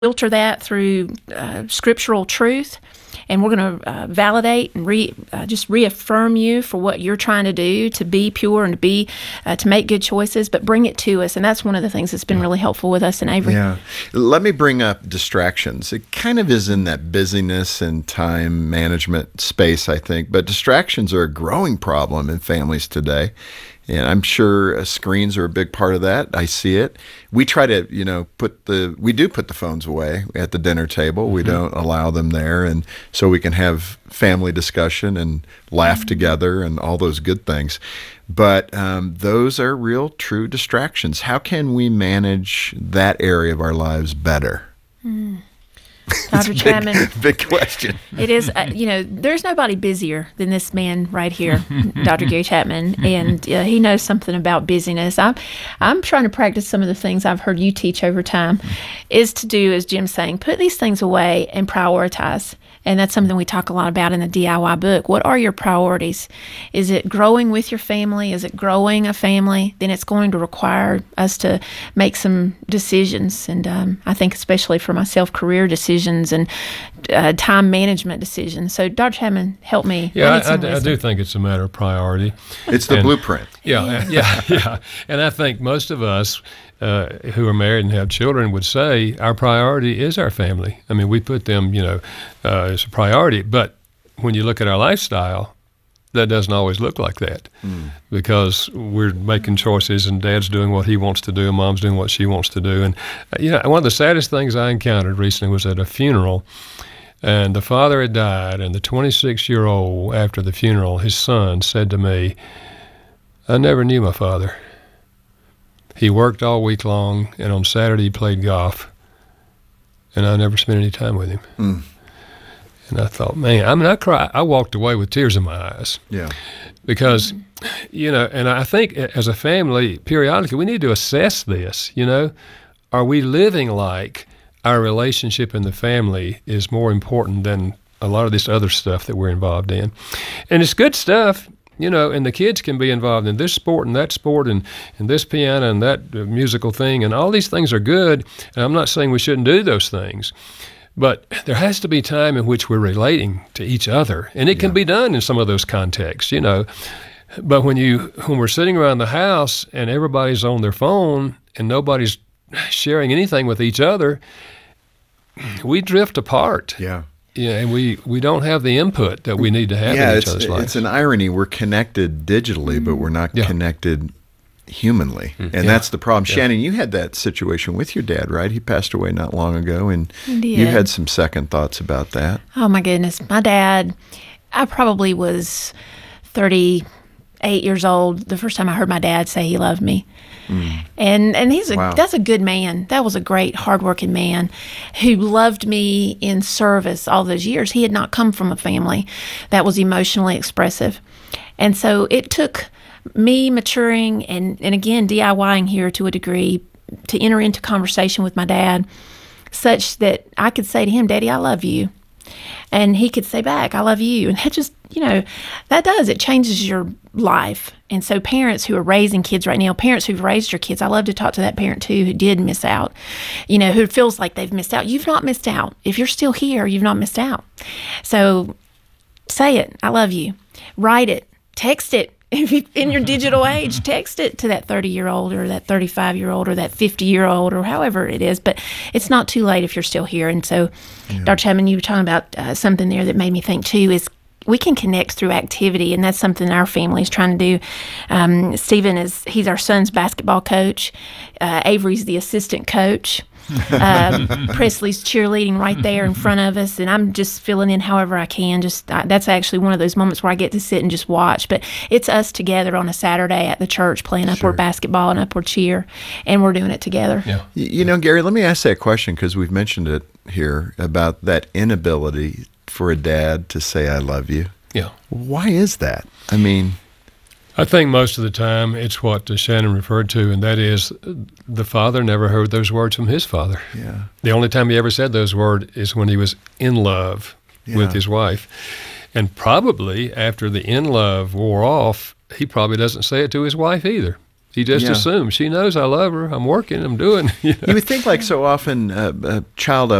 filter that through scriptural truth, and we're going to validate and just reaffirm you for what you're trying to do to be pure and to make good choices, but bring it to us. And that's one of the things that's been really helpful with us in Avery. Yeah. Let me bring up distractions. It kind of is in that busyness and time management space, I think, but distractions are a growing problem in families today. And I'm sure screens are a big part of that. I see it. We try to, put the phones away at the dinner table. We don't allow them there. And so we can have family discussion and laugh together and all those good things. But those are real, true distractions. How can we manage that area of our lives better? Dr. Chapman. Big question. It is, there's nobody busier than this man right here, Dr. Gary Chapman, and he knows something about busyness. I'm trying to practice some of the things I've heard you teach over time, is to do, as Jim's saying, put these things away and prioritize. And that's something we talk a lot about in the DIY book. What are your priorities? Is it growing with your family? Is it growing a family? Then it's going to require us to make some decisions. And I think especially for myself, career decisions and time management decisions. So Dr. Chapman, help me. Yeah, I do think it's a matter of priority. It's the blueprint. Yeah. And I think most of us who are married and have children would say our priority is our family. I mean, we put them, as a priority. But when you look at our lifestyle, that doesn't always look like that because we're making choices and Dad's doing what he wants to do and Mom's doing what she wants to do. And, one of the saddest things I encountered recently was at a funeral, and the father had died, and the 26-year-old after the funeral, his son said to me, "I never knew my father. He worked all week long, and on Saturday he played golf, and I never spent any time with him." And I thought, man, I cried. I walked away with tears in my eyes. Yeah. Because, and I think as a family, periodically, we need to assess this, Are we living like our relationship in the family is more important than a lot of this other stuff that we're involved in? And it's good stuff. And the kids can be involved in this sport and that sport and this piano and that musical thing, and all these things are good, and I'm not saying we shouldn't do those things, but there has to be time in which we're relating to each other, and it can be done in some of those contexts, But when we're sitting around the house and everybody's on their phone and nobody's sharing anything with each other, we drift apart. Yeah. Yeah, and we don't have the input that we need to have in each other's lives. It's an irony. We're connected digitally, but we're not connected humanly. And that's the problem. Yeah. Shannon, you had that situation with your dad, right? He passed away not long ago, and Indeed. You had some second thoughts about that. Oh, my goodness. My dad, I probably was 38 years old the first time I heard my dad say he loved me. And that's a good man. That was a great, hardworking man who loved me in service all those years. He had not come from a family that was emotionally expressive. And so it took me maturing and again, DIYing here to a degree to enter into conversation with my dad such that I could say to him, "Daddy, I love you." And he could say back, "I love you." And that just, it changes your life. And so parents who are raising kids right now, parents who've raised your kids, I love to talk to that parent too who did miss out, who feels like they've missed out. You've not missed out. If you're still here, you've not missed out. So say it, "I love you." Write it, text it. If you, in your digital age, text it to that 30-year-old or that 35-year-old or that 50-year-old or however it is. But it's not too late if you're still here. And so, Dr. Chapman, you were talking about something there that made me think, too, is we can connect through activity, and that's something our family is trying to do. Stephen he's our son's basketball coach. Avery's the assistant coach. Presley's cheerleading right there in front of us, and I'm just filling in however I can. That's actually one of those moments where I get to sit and just watch. But it's us together on a Saturday at the church playing upward basketball and upward cheer, and we're doing it together. Yeah. Gary, let me ask that question because we've mentioned it here about that inability for a dad to say "I love you." Yeah. Why is that? I think most of the time it's what Shannon referred to, and that is the father never heard those words from his father. Yeah. The only time he ever said those words is when he was in love with his wife. And probably after the in love wore off, he probably doesn't say it to his wife either. He just assumes she knows I love her. I'm working. I'm doing. You would think, like so often, a child